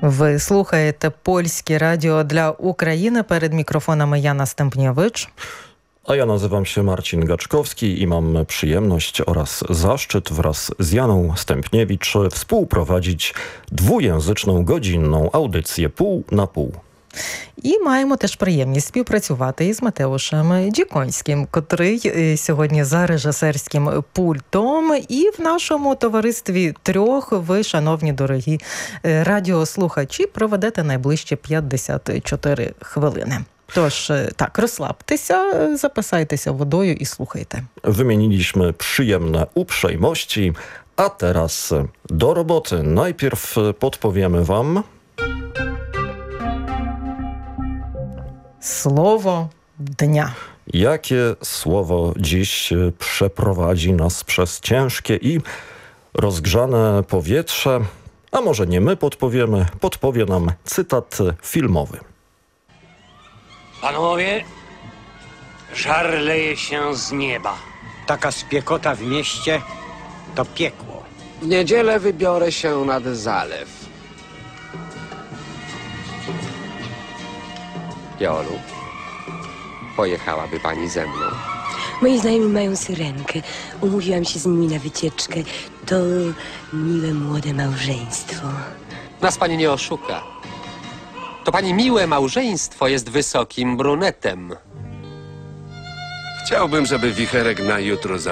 Ви слухаєте Польське радіо для України. Перед mikrofonami Jana Stępniewicz. A ja nazywam się Marcin Gaczkowski i mam przyjemność oraz zaszczyt wraz z Janą Stępniewicz współprowadzić dwujęzyczną godzinną audycję pół na pół. І маємо теж приємність співпрацювати із Матеушем Діконським, котрий сьогодні за режисерським пультом. І в нашому товаристві трьох ви, шановні дорогі радіослухачі, проведете найближче 54 хвилини. Тож, tak, rozslabtеся, запасайтеся водою і слухайте. Wymieniliśmy przyjemne uprzejmości, a teraz do roboty. Najpierw podpowiemy wam Słowo dnia. Jakie słowo dziś przeprowadzi nas przez ciężkie i rozgrzane powietrze? A może nie my podpowiemy, podpowie nam cytat filmowy. Panowie, żar leje się z nieba. Taka spiekota w mieście to piekło. W niedzielę wybiorę się nad zalew. Jolu, pojechałaby pani ze mną? Moi znajomi mają syrenkę. Umówiłam się z nimi na wycieczkę. To miłe młode małżeństwo. Nas pani nie oszuka. To pani miłe małżeństwo jest wysokim brunetem. Chciałbym, żeby wicherek na jutro